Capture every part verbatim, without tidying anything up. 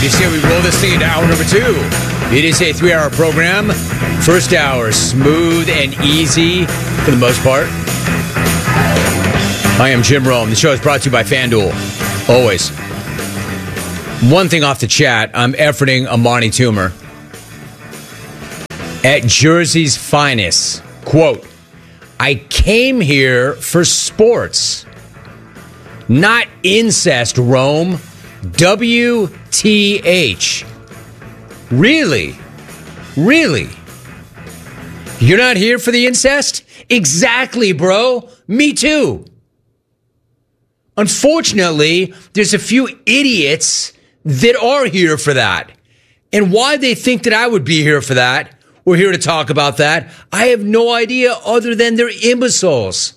You see, we roll this thing into hour number two. It is a three-hour program. First hour, smooth and easy for the most part. I am Jim Rome. The show is brought to you by FanDuel. Always. One thing off the chat, I'm efforting Amani Toomer. At Jersey's finest, quote, I came here for sports, not incest, Rome. W T H. Really? Really? You're not here for the incest? Exactly, bro. Me too. Unfortunately, there's a few idiots that are here for that. And why they think that I would be here for that, or here to talk about that, I have no idea other than they're imbeciles.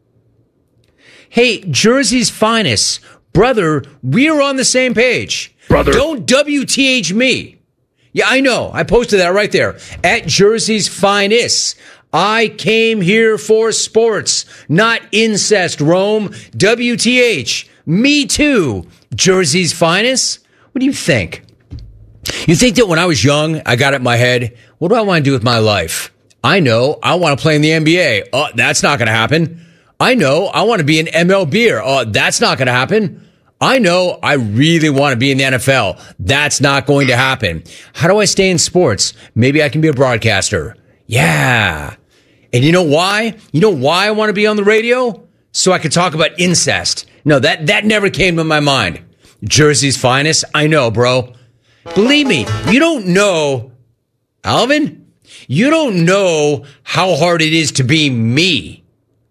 Hey, Jersey's finest. Brother, we're on the same page. Brother. Don't W T H me. Yeah, I know. I posted that right there. At Jersey's finest. I came here for sports, not incest, Rome. W T H. Me too. Jersey's finest. What do you think? You think that when I was young, I got it in my head, what do I want to do with my life? I know. I want to play in the N B A. Oh, that's not going to happen. I know I want to be an M L B-er. Oh, that's not going to happen. I know I really want to be in the N F L. That's not going to happen. How do I stay in sports? Maybe I can be a broadcaster. Yeah. And you know why? You know why I want to be on the radio? So I could talk about incest. No, that, that never came to my mind. Jersey's finest? I know, bro. Believe me, you don't know, Alvin, you don't know how hard it is to be me.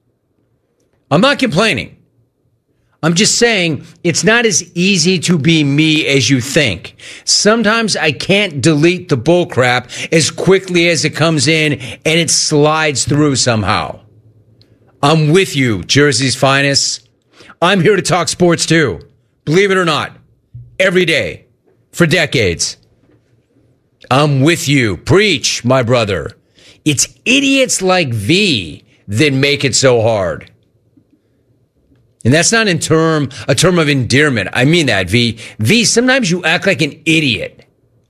I'm not complaining. I'm just saying it's not as easy to be me as you think. Sometimes I can't delete the bullcrap as quickly as it comes in and it slides through somehow. I'm with you, Jersey's finest. I'm here to talk sports too. Believe it or not. Every day. For decades. I'm with you. Preach, my brother. It's idiots like V that make it so hard. And that's not in term a term of endearment. I mean that, V. V, sometimes you act like an idiot.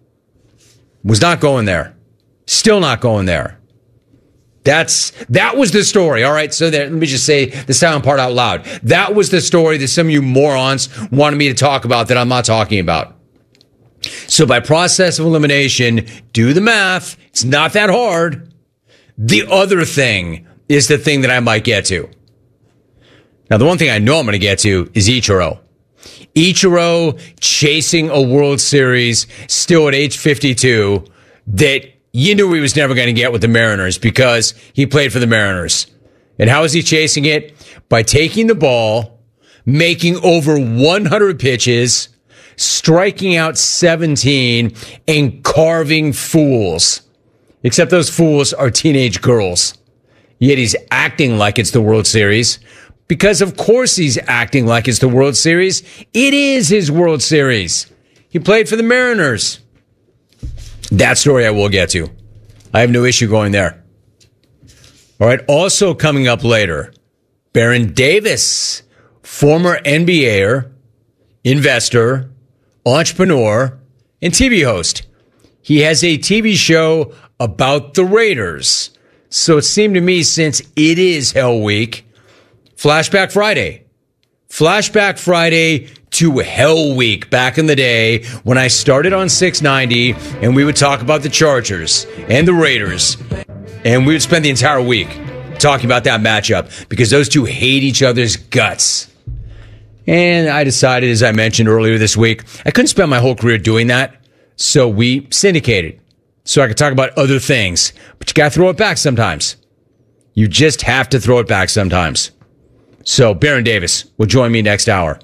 Was not going there. Still not going there. That's that was the story. All right, so there, let me just say the sound part out loud. That was the story that some of you morons wanted me to talk about that I'm not talking about. So by process of elimination, do the math. It's not that hard. The other thing is the thing that I might get to. Now, the one thing I know I'm going to get to is Ichiro. Ichiro chasing a World Series still at age fifty-two that you knew he was never going to get with the Mariners because he played for the Mariners. And how is he chasing it? By taking the ball, making over one hundred pitches, striking out seventeen, and carving fools. Except those fools are teenage girls. Yet he's acting like it's the World Series. Because of course he's acting like it's the World Series. It is his World Series. He played for the Mariners. That story I will get to. I have no issue going there. All right, also coming up later, Baron Davis, former N B A-er, investor, entrepreneur, and T V host. He has a T V show about the Raiders. So it seemed to me, since it is Hell Week, Flashback Friday. Flashback Friday to Hell Week back in the day when I started on six ninety and we would talk about the Chargers and the Raiders. And we would spend the entire week talking about that matchup because those two hate each other's guts. And I decided, as I mentioned earlier this week, I couldn't spend my whole career doing that. So we syndicated so I could talk about other things. But you got to throw it back sometimes. You just have to throw it back sometimes. So Baron Davis will join me next hour.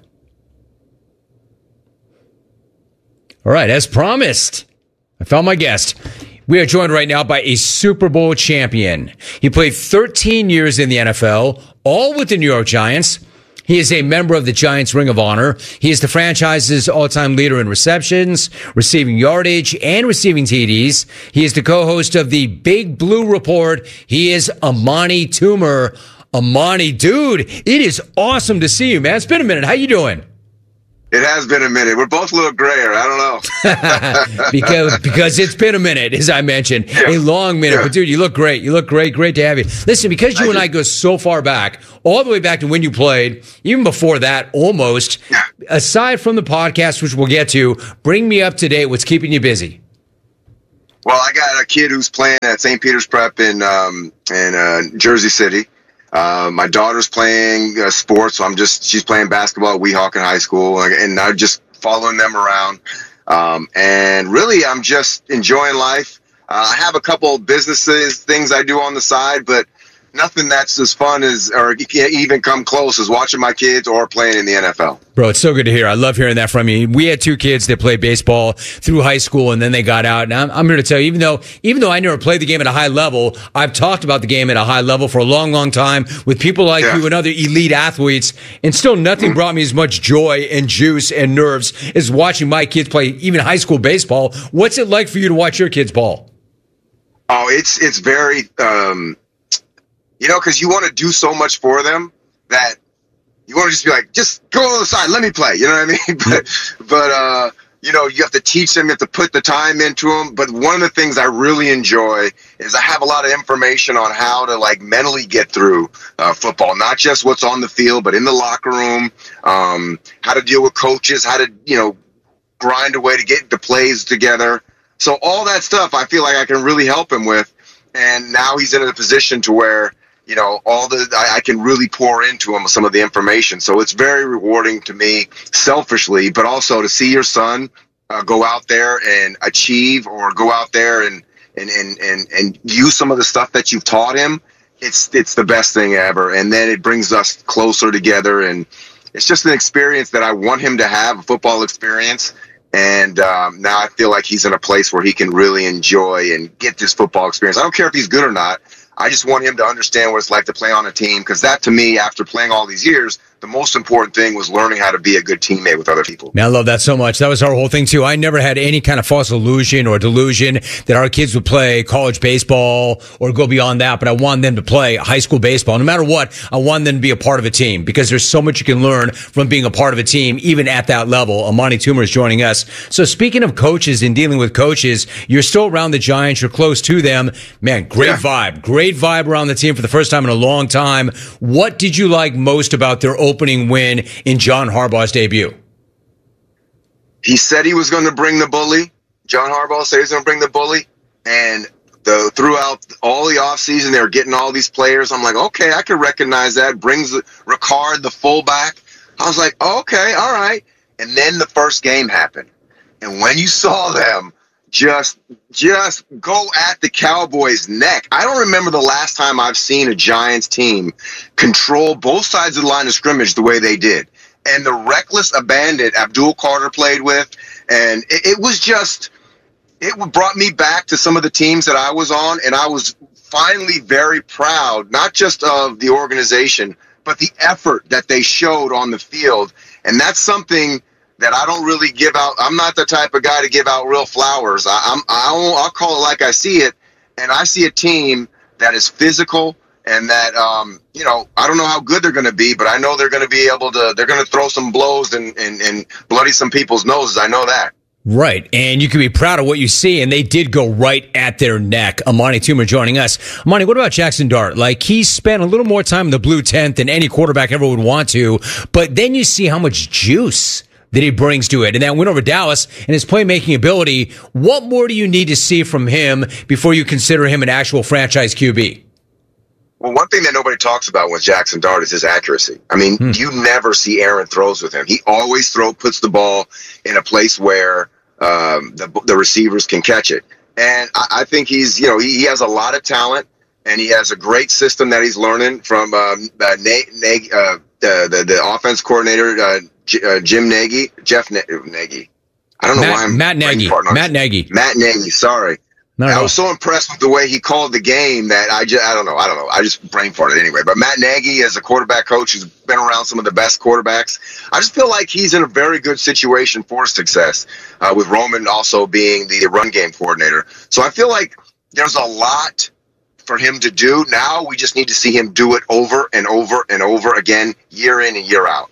All right, as promised, I found my guest. We are joined right now by a Super Bowl champion. He played thirteen years in the N F L, all with the New York Giants. He is a member of the Giants Ring of Honor. He is the franchise's all-time leader in receptions, receiving yardage, and receiving T Ds. He is the co-host of the Big Blue Report. He is Amani Toomer. Amani, dude, it is awesome to see you, man. It's been a minute. How you doing? It has been a minute. We're both a little grayer. I don't know. because because it's been a minute, as I mentioned. Yeah. A long minute. Yeah. But, dude, you look great. You look great. Great to have you. Listen, because you I and I go so far back, all the way back to when you played, even before that, almost, yeah. aside from the podcast, which we'll get to, bring me up to date. What's keeping you busy? Well, I got a kid who's playing at Saint Peter's Prep in, um, in uh, Jersey City. Uh, my daughter's playing uh, sports, so I'm just, she's playing basketball at Weehawken High School, and I'm just following them around. Um, and really, I'm just enjoying life. Uh, I have a couple of businesses, things I do on the side, but nothing that's as fun as, or even come close as watching my kids or playing in the N F L. Bro, it's so good to hear. I love hearing that from you. We had two kids that played baseball through high school, and then they got out. And I'm, I'm here to tell you, even though even though I never played the game at a high level, I've talked about the game at a high level for a long, long time with people like yeah. you and other elite athletes, and still nothing mm-hmm. brought me as much joy and juice and nerves as watching my kids play even high school baseball. What's it like for you to watch your kids ball? Oh, it's it's very... Um You know, because you want to do so much for them that you want to just be like, just go on the side, let me play. You know what I mean? but, but uh, you know, you have to teach them, you have to put the time into them. But one of the things I really enjoy is I have a lot of information on how to, like, mentally get through uh, football, not just what's on the field, but in the locker room, um, how to deal with coaches, how to, you know, grind a way to get the plays together. So all that stuff I feel like I can really help him with. And now he's in a position to where, you know, all the, I, I can really pour into him some of the information. So it's very rewarding to me selfishly, but also to see your son uh, go out there and achieve, or go out there and, and, and, and, and use some of the stuff that you've taught him. It's, it's the best thing ever. And then it brings us closer together. And it's just an experience that I want him to have, a football experience. And um, now I feel like he's in a place where he can really enjoy and get this football experience. I don't care if he's good or not. I just want him to understand what it's like to play on a team, because that, to me, after playing all these years, the most important thing was learning how to be a good teammate with other people. Man, I love that so much. That was our whole thing, too. I never had any kind of false illusion or delusion that our kids would play college baseball or go beyond that, but I wanted them to play high school baseball. No matter what, I wanted them to be a part of a team, because there's so much you can learn from being a part of a team, even at that level. Amani Toomer is joining us. So speaking of coaches and dealing with coaches, you're still around the Giants. You're close to them. Man, great yeah. vibe. Great vibe around the team for the first time in a long time. What did you like most about their opening win in John Harbaugh's debut? He said he was going to bring the bully. John Harbaugh said he was going to bring the bully. And the, throughout all the offseason, they were getting all these players. I'm like, okay, I can recognize that. Brings the, Ricard, the fullback. I was like, okay, all right. And then the first game happened. And when you saw them just just go at the Cowboys' neck, I don't remember the last time I've seen a Giants team control both sides of the line of scrimmage the way they did. And the reckless abandon Abdul Carter played with, and it, it was just, it brought me back to some of the teams that I was on, and I was finally very proud, not just of the organization, but the effort that they showed on the field. And that's something that I don't really give out. I'm not the type of guy to give out real flowers. I, I'm, I'll, I'll call it like I see it. And I see a team that is physical, and that, um, you know, I don't know how good they're going to be, but I know they're going to be able to, they're going to throw some blows and, and, and bloody some people's noses. I know that. Right. And you can be proud of what you see. And they did go right at their neck. Amani Toomer joining us. Amani, what about Jackson Dart? Like, he spent a little more time in the blue tent than any quarterback ever would want to. But then you see how much juice that he brings to it. And that win over Dallas and his playmaking ability. What more do you need to see from him before you consider him an actual franchise Q B? Well, one thing that nobody talks about with Jackson Dart is his accuracy. I mean, hmm. you never see errant throws with him. He always throw puts the ball in a place where um, the, the receivers can catch it. And I, I think he's, you know, he, he has a lot of talent, and he has a great system that he's learning from um, uh, Nate, Nate, uh, the, the the offense coordinator, uh, J, uh, Jim Nagy, Jeff Na- Nagy. I don't know Matt, why I'm Matt Nagy. Matt Nagy. Matt Nagy. Sorry. No, I no. was so impressed with the way he called the game that I just, I don't know, I don't know. I just brain farted anyway. But Matt Nagy, as a quarterback coach, who's been around some of the best quarterbacks, I just feel like he's in a very good situation for success, uh, with Roman also being the run game coordinator. So I feel like there's a lot for him to do. Now we just need to see him do it over and over and over again, year in and year out.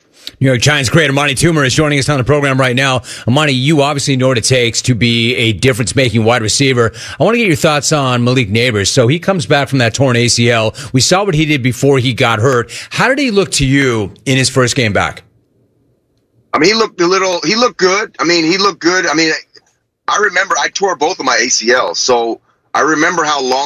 New York Giants great Amani Toomer is joining us on the program right now. Amani, you obviously know what it takes to be a difference-making wide receiver. I want to get your thoughts on Malik Nabers. So he comes back from that torn A C L. We saw what he did before he got hurt. How did he look to you in his first game back? I mean, he looked a little, he looked good. I mean, he looked good. I mean, I remember I tore both of my A C Ls, so I remember how long